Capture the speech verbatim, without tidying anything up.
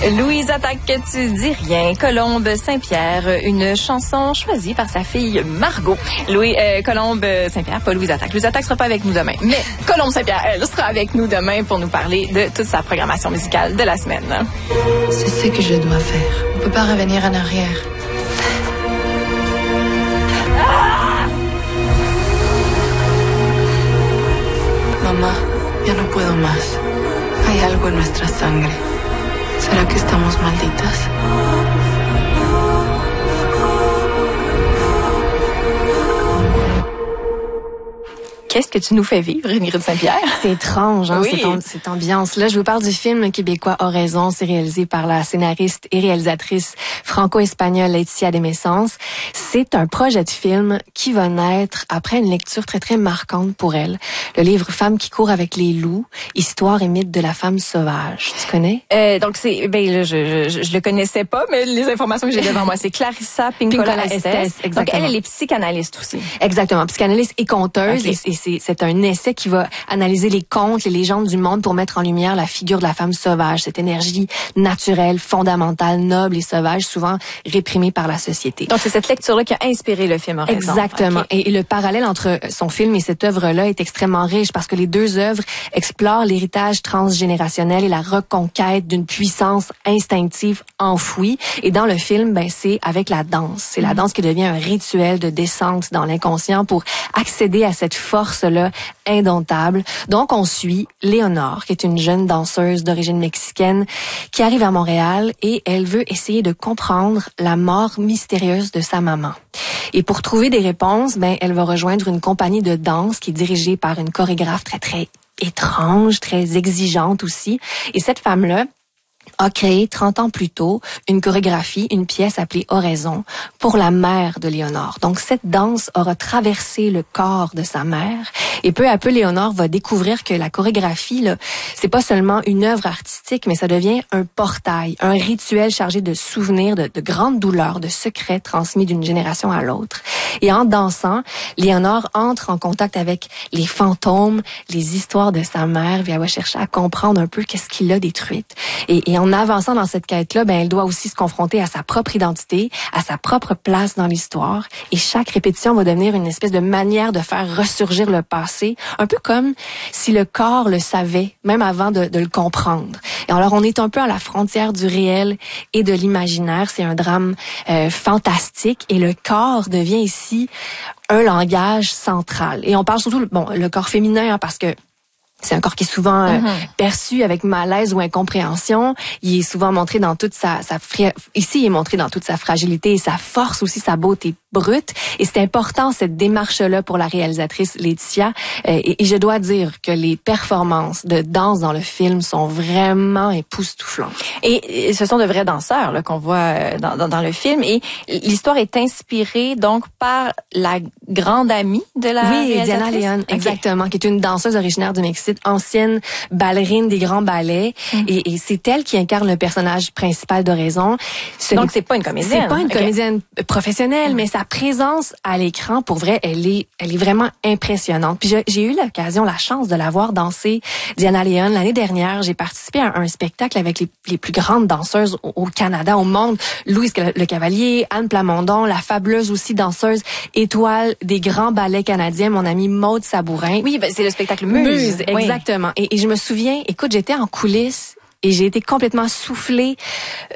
Louise attaque Tu dis rien. Colombe Saint-Pierre, une chanson choisie par sa fille Margot. Louis, euh, Colombe Saint-Pierre, pas Louise attaque. Louise attaque sera pas avec nous demain, mais Colombe Saint-Pierre, elle sera avec nous demain pour nous parler de toute sa programmation musicale de la semaine. C'est ce que je dois faire. On peut pas revenir en arrière. Ah! Mamá, ya no puedo más. Hay algo en nuestra sangre. ¿Será que estamos malditas? Qu'est-ce que tu nous fais vivre, Ingrid Saint-Pierre? C'est étrange, hein, Oui. cette, am- cette ambiance-là. Je vous parle du film québécois Oraison. C'est réalisé par la scénariste et réalisatrice franco-espagnole Laetitia de Messens. C'est un projet de film qui va naître après une lecture très, très marquante pour elle. Le livre Femme qui court avec les loups, histoire et mythe de la femme sauvage. Tu connais? Euh, donc c'est ben là, je, je je le connaissais pas, mais les informations que j'ai devant moi, c'est Clarissa Pinkola Pinkola Estes. Estes, Donc exactement. elle, elle est psychanalyste aussi. Exactement. Psychanalyste et conteuse. Ok. Et, et c'est, c'est un essai qui va analyser les contes, les légendes du monde pour mettre en lumière la figure de la femme sauvage, cette énergie naturelle, fondamentale, noble et sauvage, souvent réprimée par la société. Donc c'est cette lecture-là qui a inspiré le film Oraison. Exactement. Ok. Et, et le parallèle entre son film et cette œuvre-là est extrêmement riche parce que les deux œuvres explorent l'héritage transgénérationnel et la reconquête d'une puissance instinctive enfouie. Et dans le film, ben c'est avec la danse. C'est la danse qui devient un rituel de descente dans l'inconscient pour accéder à cette force-là indomptable. Donc on suit Léonore, qui est une jeune danseuse d'origine mexicaine qui arrive à Montréal et elle veut essayer de comprendre la mort mystérieuse de sa maman. Et pour trouver des réponses, ben elle va rejoindre une compagnie de danse qui est dirigée par une chorégraphe très très étrange, très exigeante aussi. Et cette femme-là a créé trente ans plus tôt une chorégraphie, une pièce appelée Oraison pour la mère de Léonore. Donc cette danse aura traversé le corps de sa mère et peu à peu Léonore va découvrir que la chorégraphie là, c'est pas seulement une œuvre artistique, mais ça devient un portail, un rituel chargé de souvenirs, de, de grandes douleurs, de secrets transmis d'une génération à l'autre. Et en dansant, Léonore entre en contact avec les fantômes, les histoires de sa mère, puis elle va chercher à comprendre un peu qu'est-ce qui l'a détruite. Et, et en avançant dans cette quête-là, ben elle doit aussi se confronter à sa propre identité, à sa propre place dans l'histoire. Et chaque répétition va devenir une espèce de manière de faire ressurgir le passé, un peu comme si le corps le savait, même avant de, de le comprendre. Et alors, on est un peu à la frontière du réel et de l'imaginaire. C'est un drame euh, fantastique et le corps devient ici un langage central. Et on parle surtout, bon, le corps féminin, hein, parce que c'est un corps qui est souvent euh, Mm-hmm. perçu avec malaise ou incompréhension. Il est souvent montré dans toute sa, sa fra- ici il est montré dans toute sa fragilité et sa force aussi, sa beauté brute. Et c'est important cette démarche-là pour la réalisatrice Laetitia. Euh, et, et je dois dire que les performances de danse dans le film sont vraiment époustouflantes. Et, et ce sont de vrais danseurs là qu'on voit euh, dans, dans dans le film. Et l'histoire est inspirée donc par la grande amie de la Oui, réalisatrice. Diana Leon, Ok. exactement, qui est une danseuse originaire du Mexique, ancienne ballerine des grands ballets, Mm. et, et c'est elle qui incarne le personnage principal d'Oraison. Ce Donc n'est- c'est pas une comédienne. c'est pas une Ok. comédienne professionnelle, mais sa présence à l'écran, pour vrai, elle est, elle est vraiment impressionnante. Puis j'ai, j'ai eu l'occasion, la chance de la voir danser, Diana Leon, l'année dernière. J'ai participé à un spectacle avec les, les plus grandes danseuses au, au Canada, au monde. Louise Le Cavalier, Anne Plamondon, la fabuleuse aussi danseuse étoile des grands ballets canadiens, mon amie Maude Sabourin. Oui, ben, c'est le spectacle Muse. Muse, Oui. exactement. Et, et je me souviens, écoute, j'étais en coulisses et j'ai été complètement soufflée